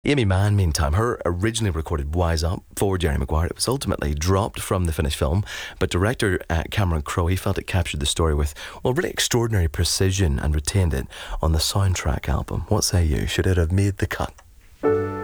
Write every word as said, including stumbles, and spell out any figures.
Amy Mann, meantime, her originally recorded Wise Up for Jerry Maguire, it was ultimately dropped from the finished film, but director uh, Cameron Crowe, he felt it captured the story with, well, really extraordinary precision and retained it on the soundtrack album. What say you? Should it have made the cut?